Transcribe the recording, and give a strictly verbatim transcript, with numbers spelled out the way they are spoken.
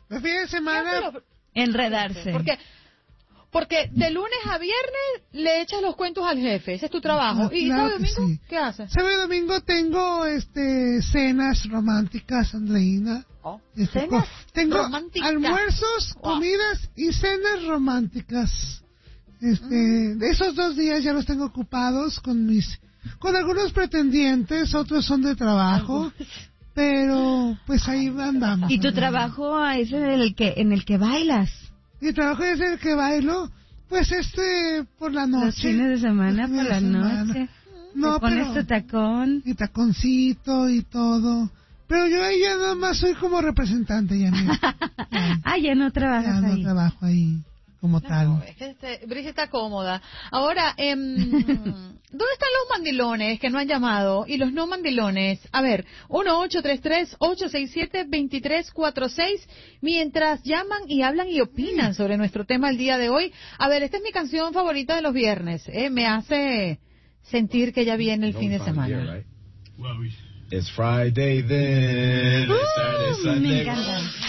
Los fines de semana... Enredarse. Porque, porque de lunes a viernes le echas los cuentos al jefe, ese es tu trabajo. ¿Y claro sábado y domingo sí. qué haces? Sábado y domingo tengo este cenas románticas, Andreina. Oh, Este, cenas co- tengo románticas. almuerzos, Wow. comidas y cenas románticas. Este, Mm. esos dos días ya los tengo ocupados con mis, con algunos pretendientes, otros son de trabajo, pero pues ahí andamos. ¿Y tu andamos. trabajo es en el que en el que bailas? Mi trabajo es el que bailo, pues este, por la noche. Los fines de semana, Los fines por la de semana. noche. No, Te pones pero... tu tacón. Y taconcito y todo. Pero yo ahí ya nada más soy como representante, ya no, ya, Ah, ya no trabajas ya no ahí. trabajo ahí como No, tal. es que este, Brice está cómoda. Ahora, eh, ¿dónde están los mandilones que no han llamado? Y los no mandilones. A ver, uno ocho tres tres, ocho seis siete, dos tres cuatro seis. Mientras llaman y hablan y opinan sobre nuestro tema el día de hoy. A ver, esta es mi canción favorita de los viernes. Eh, me hace sentir que ya viene el fin de semana. It's Friday then. It's Saturday, Uh, me Sunday. encanta.